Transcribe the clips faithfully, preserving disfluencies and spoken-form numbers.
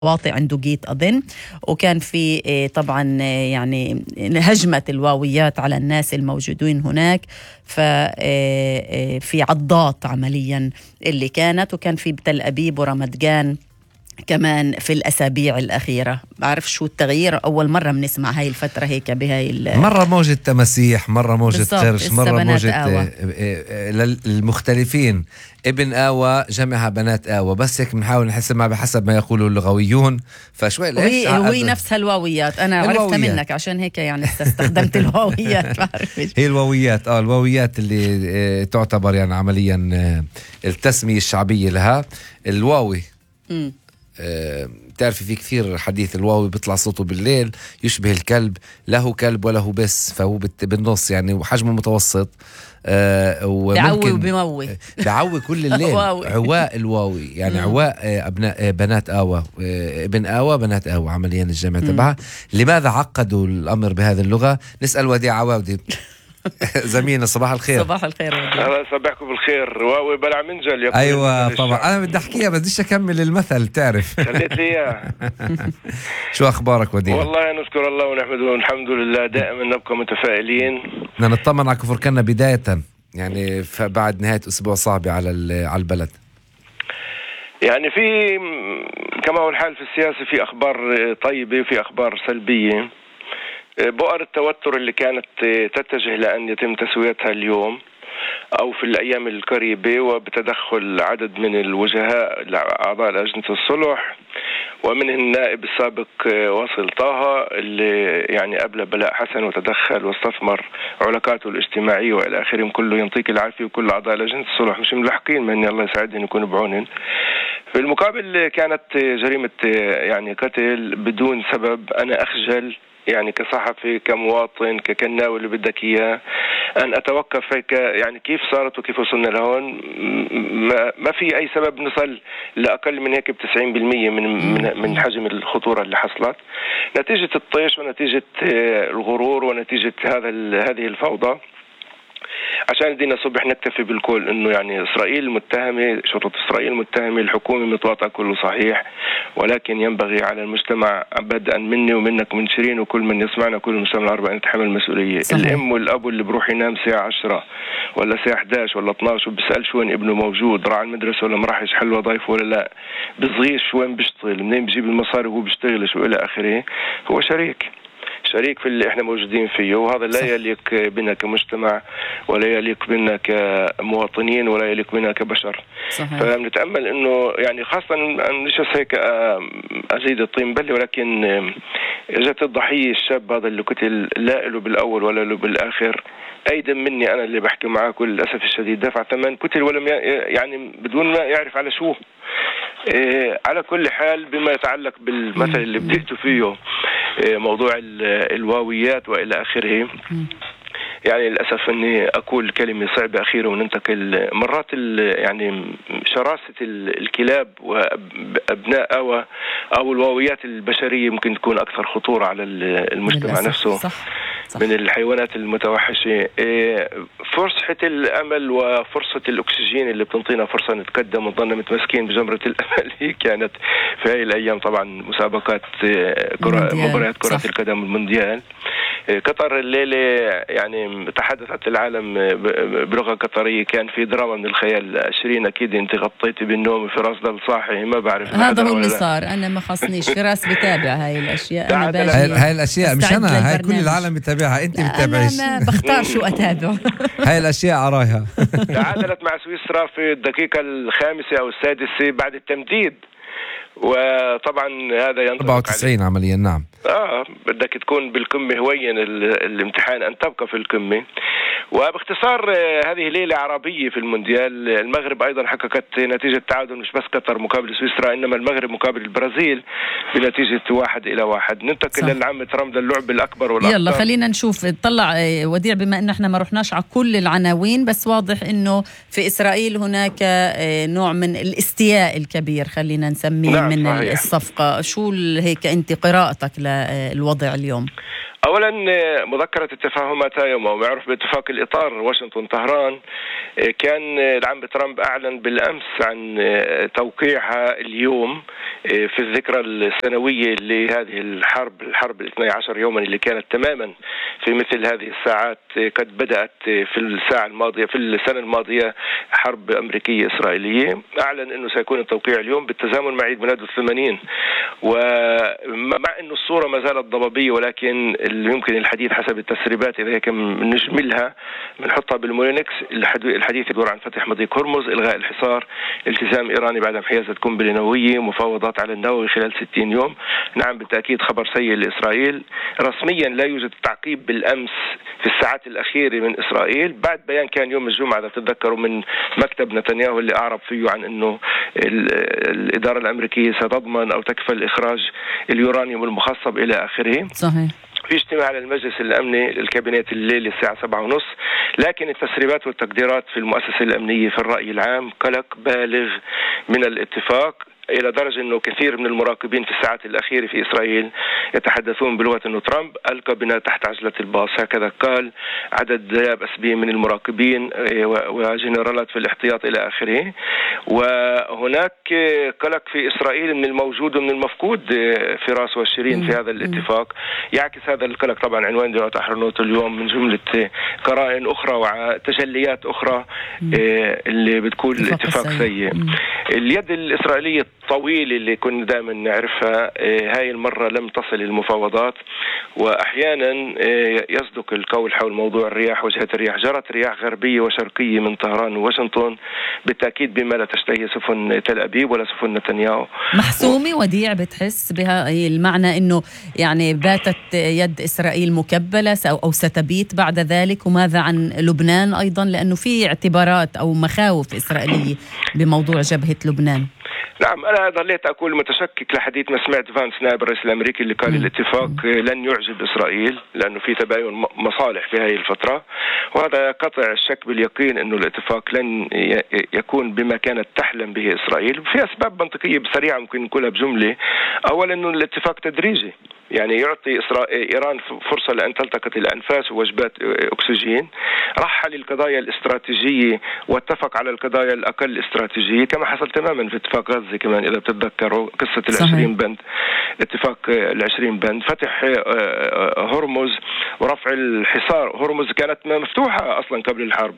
واطي عنده جيت أظن، وكان في طبعا يعني هجمة الواويات على الناس الموجودين هناك، ففي عضات عمليا اللي كانت، وكان في بتل أبيب ورمت جان كمان في الأسابيع الأخيرة. بعرف شو التغيير، أول مرة بنسمع هاي الفترة هيك بهاي مرة موجة تماسيح، مرة موجة قرش، مرة موجة المختلفين. ابن آوى جمعها بنات آوى، بس هيك بنحاول نحسبها بحسب ما يقولوا اللغويون. فشوي هي هي نفسها الواويات، أنا عرفتها منك عشان هيك يعني استخدمت الواويات. هي الواويات اه الواويات اللي تعتبر يعني عمليا التسمية الشعبية لها الواوي. م. أه تعرفي في كثير حديث الواوي بيطلع صوته بالليل يشبه الكلب، له كلب وله بس، فهو بالنص يعني وحجمه متوسط. أه بعوي وبموي بعوي كل الليل. عواء الواوي يعني مم. عواء أبناء بنات آوى، ابن آوى بنات آوى عمليا الجمع تبعها. لماذا عقدوا الأمر بهذه اللغة؟ نسأل وديع عواودي زميلنا. صباح الخير. صباح الخير وديع. أهلا صباحكم بالخير. واوي بلع منجل. أيوة طبعا أنا بدي أحكيها بديش أكمل المثل تعرف. خليت لي إياه. شو أخبارك وديع؟ والله نشكر الله ونحمده الحمد لله، دائما نبقى متفائلين. بدنا نطمن على كفر كنا بداية يعني بعد نهاية أسبوع صعبة على على البلد. يعني في كما هو الحال في السياسة، في أخبار طيبة وفي أخبار سلبية. بؤر التوتر اللي كانت تتجه لأن يتم تسويتها اليوم أو في الأيام القريبة وبتدخل عدد من الوجهاء أعضاء لجنة الصلح ومنهم النائب السابق واصل طه اللي يعني قبل بلاء حسن وتدخل واستثمر علاقاته الاجتماعية وإلى آخره. كله ينطيك العافية وكل أعضاء لجنة الصلح مش ملحقين، من الله يساعدهم يكونوا بعونهم. في المقابل كانت جريمة يعني قتل بدون سبب. أنا أخجل يعني كصحفي كمواطن ككناوي اللي بدك إياه أن أتوقف هيك يعني كيف صارت وكيف وصلنا لهون. ما, ما في أي سبب نصل لأقل من هيك بتسعين بالمية من, من, من حجم الخطورة اللي حصلت نتيجة الطيش ونتيجة الغرور ونتيجة هذا هذه الفوضى. عشان دينا صبح نكتفي بالكل انه يعني اسرائيل متهمه، شرطه اسرائيل متهمه، الحكومه متواطئه، كله صحيح، ولكن ينبغي على المجتمع بدءا مني ومنك ومن شيرين وكل من يسمعنا كل المجتمع العربي ان يتحمل المسؤوليه. صحيح. الام والاب اللي بروح ينام الساعه عشرة ولا الساعه إحدى عشر ولا اثني عشر وبيسال شو وين ابنه موجود، راح المدرسه ولا ما راحش، حل وظيفه ولا لا، بصغير شو وين بيشتغل، منين بيجيب المصاري وهو بيشتغلش والى اخره، هو شريك شريك في اللي احنا موجودين فيه، وهذا لا يليق بنا كمجتمع ولا يليق بنا كمواطنين ولا يليق بنا كبشر. صحيح. فنتأمل انه يعني خاصة مش هيك ازيد الطين بلي، ولكن اجت الضحية الشاب هذا اللي قتل لا له بالاول ولا له بالاخر، ايضا مني انا اللي بحكي معاكم للاسف الشديد دفع ثمن قتل ولم يعني بدون ما يعرف على شو. إيه على كل حال بما يتعلق بالمثل اللي بديته فيه إيه موضوع الواويات والى اخره، يعني للاسف اني اقول كلمه صعبه اخيره وننتقل. مرات يعني شراسه الكلاب وابناء او او الواويات البشريه ممكن تكون اكثر خطوره على المجتمع نفسه. صح. صح. من الحيوانات المتوحشه. فرصه الامل وفرصه الاكسجين اللي بتنطينا فرصه نتقدم ونضلنا متمسكين بجمره الامل هي كانت في هاي الايام طبعا مسابقات كره مباريات كره صح. القدم المونديال. قطر الليله يعني تحدثت العالم بلغه قطريه، كان في دراما من الخيال. شيرين اكيد انت غطيتي بالنوم فراس ضل صاحي، ما بعرف هذا هو اللي صار. انا ما خصنيش، فراس بتابع هاي الاشياء. انا هاي, هاي الاشياء مش انا، هاي كل العالم بتابعها، انت بتتابعيش. انا ما بختار شو اتابع. هاي الاشياء عرايها. تعادلت مع سويسرا في الدقيقه الخامسه او السادسه بعد التمديد، وطبعا هذا ينطبق أربعة وتسعين عمليا. نعم. اه بدك تكون بالقمه هوين الامتحان ان تبقى في القمه. وباختصار هذه ليله عربيه في المونديال. المغرب ايضا حققت نتيجه تعادل، مش بس قطر مقابل سويسرا انما المغرب مقابل البرازيل بنتيجه واحد الى واحد. ننتقل للعامة رمض اللعب الاكبر والاكثر. يلا خلينا نشوف. طلع وديع بما انه احنا ما رحناش على كل العناوين، بس واضح انه في اسرائيل هناك نوع من الاستياء الكبير خلينا نسميه. نعم من صحيح. الصفقه. شو هيك انت قراءتك للوضع اليوم؟ أولا مذكرة التفاهمات يوم ومعروف باتفاق الإطار واشنطن طهران كان العم ترامب أعلن بالأمس عن توقيعها اليوم في الذكرى السنوية لهذه الحرب الحرب الاثني عشر يوما اللي كانت تماما في مثل هذه الساعات قد بدأت في الساعة الماضية في السنة الماضية حرب أمريكية إسرائيلية. أعلن أنه سيكون التوقيع اليوم بالتزامن مع عيد ميلاده الثمانين، ومع أنه الصورة ما زالت ضبابية ولكن اللي يمكن الحديث حسب التسريبات إذا هيك نجملها بنحطها بالمولينكس. الحديث يدور عن فتح مضيق هرمز، إلغاء الحصار، التزام إيراني بعدم حيازة قنبلة نووية، مفاوضات على النووي خلال ستين يوم. نعم بالتأكيد خبر سيء لإسرائيل. رسميا لا يوجد تعقيب بالأمس في الساعات الأخيرة من إسرائيل بعد بيان كان يوم الجمعة إذا تتذكروا من مكتب نتنياهو اللي أعرب فيه عن أنه الإدارة الأمريكية ستضمن أو تكفل إخراج اليورانيوم المخصب إلى آخره. صحيح. في اجتماع على المجلس الأمني للكابينت الليل الساعة سبعة ونص، لكن التسريبات والتقديرات في المؤسسة الأمنية في الرأي العام قلق بالغ من الاتفاق، إلى درجة أنه كثير من المراقبين في الساعات الأخيرة في إسرائيل يتحدثون بلغة أنه ترامب ألقى بنا تحت عجلة الباص. هكذا قال عدد لا بأس به من المراقبين وجنرالات في الاحتياط إلى آخره. وهناك قلق في إسرائيل من الموجود ومن المفقود فراس والشيرين في هذا الاتفاق. يعكس هذا القلق طبعا عنوان ديوت أحرنوت اليوم من جملة قرائن أخرى وتجليات أخرى اللي بتكون الاتفاق سيء. اليد الإسرائيلية الطويلة اللي كنا دائما نعرفها هاي المرة لم تصل المفاوضات، وأحيانا يصدق القول حول موضوع الرياح. وجهة الرياح جرت رياح غربية وشرقية من طهران وواشنطن بالتأكيد بما لا تشتهي سفن تل أبيب ولا سفن نتنياهو. محسومة وديع بتحس بها المعنى أنه يعني باتت يد إسرائيل مكبلة أو ستبيت بعد ذلك؟ وماذا عن لبنان أيضا، لأنه في اعتبارات أو مخاوف إسرائيلية بموضوع جبهة لبنان؟ نعم، أنا ظليت أقول متشكك لحديث ما سمعت فانس نائب الرئيس الأمريكي اللي قال الاتفاق لن يعجب إسرائيل لأنه في تباين مصالح في هذه الفترة، وهذا قطع الشك باليقين أنه الاتفاق لن يكون بما كانت تحلم به إسرائيل. في أسباب منطقية بسريعة ممكن نقولها بجملة. أولا أنه الاتفاق تدريجي، يعني يعطي إيران فرصة لأن تلتقط الأنفاس ووجبات أكسجين، رحل القضايا الاستراتيجية واتفق على القضايا الأقل استراتيجية كما حصل تماما في اتفاق غزة كمان إذا بتتذكروا قصة العشرين بند، اتفاق العشرين بند، فتح هرمز ورفع الحصار. هرمز كانت مفتوحة أصلا قبل الحرب،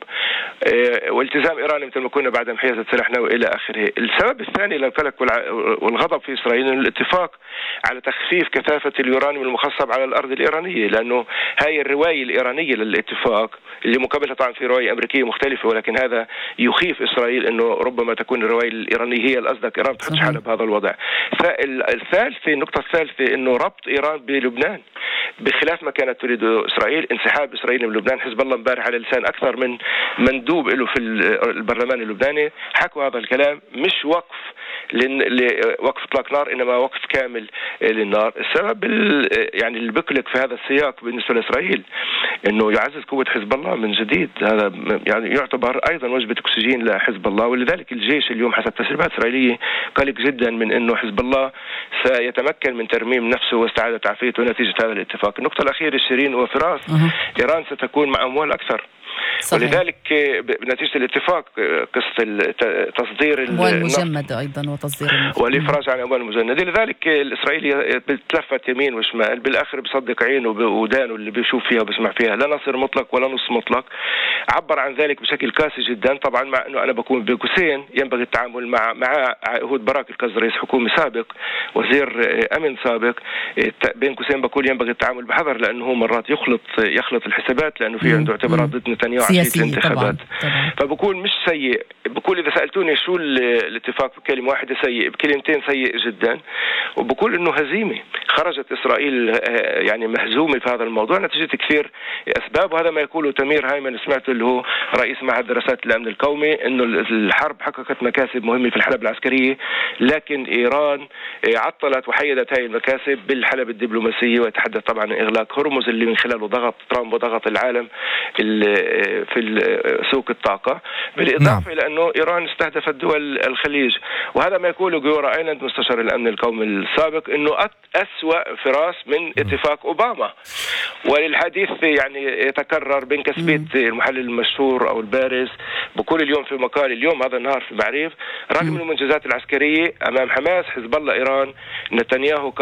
والتزام إيران مثل ما كنا بعد حيازة سلاح نووي إلى آخره. السبب الثاني للقلق والغضب في إسرائيل أن الاتفاق على تخفيف كثافة اليورانيوم المخصب على الأرض الإيرانية، لأنه هاي الرواية الإيرانية للاتفاق اللي مقابلها طبعا في رواية أمريكية مختلفة، ولكن هذا يخيف إسرائيل أنه ربما تكون الرواية الإيرانية هي الأصدق. إيران تحط حالها بهذا الوضع. الثالثة النقطة الثالثة أنه ربط إيران بلبنان بخلاف ما كانت تريد إسرائيل، انسحاب إسرائيل من لبنان. حزب الله امبارح على لسان أكثر من مندوب له في البرلمان اللبناني حكوا هذا الكلام، مش وقف لوقف اطلاق نار انما وقف كامل للنار. السبب يعني اللي بقلق في هذا السياق بالنسبه لاسرائيل انه يعزز قوه حزب الله من جديد. هذا يعني يعتبر ايضا وجبه اكسجين لحزب الله، ولذلك الجيش اليوم حسب تسريبات اسرائيليه قلق جدا من انه حزب الله سيتمكن من ترميم نفسه واستعاده عافيته نتيجه هذا الاتفاق. النقطه الاخيره شيرين وفراس، ايران ستكون مع اموال اكثر. صحيح. ولذلك بنتيجة الاتفاق قصة تصدير الأموال المجمدة أيضا وتصدير والإفراج عن الأموال المجمدة. لذلك الإسرائيلي بتلفت يمين وشمال، بالآخر بصدق عينه ودانه اللي بيشوف فيها وبسمع فيها، لا نصر مطلق ولا نص مطلق. عبر عن ذلك بشكل قاسي جدا. طبعا مع أنه أنا بكون بقوسين ينبغي التعامل مع مع هود براك القز رئيس حكومة سابق وزير أمن سابق، بين قوسين بقول ينبغي التعامل بحذر لأنه هو مرات يخلط يخلط الحسابات لأنه في عنده اعتبارات ضد نتنياهو عشان الانتخابات. فبكون مش سيء. بقول إذا سألتوني شو الاتفاق بكلمة واحدة سيء، بكلمتين سيء جدا. وبقول إنه هزيمة، خرجت إسرائيل يعني مهزومة في هذا الموضوع نتيجة كثير أسباب. وهذا ما يقوله تمير هايمن سمعته اللي هو رئيس معهد دراسات الأمن القومي، إنه الحرب حققت مكاسب مهمة في الحلبة العسكرية، لكن إيران عطلت وحيدت هاي المكاسب بالحلبة الدبلوماسية. ويتحدث طبعا عن إغلاق هرمز اللي من خلاله ضغط ترامب وضغط العالم في سوق الطاقة، بالإضافة نعم. إلى أنه إيران استهدفت دول الخليج. وهذا ما يقوله جورا ايلاند مستشار الأمن القومي السابق أنه أسوأ فراس من اتفاق أوباما. وللحديث يعني يتكرر بين كسبية المحلل المشهور أو البارز بكل اليوم في مقال اليوم هذا النهار في معريف، رغم المنجزات العسكرية أمام حماس، حزب الله، إيران، نتنياهو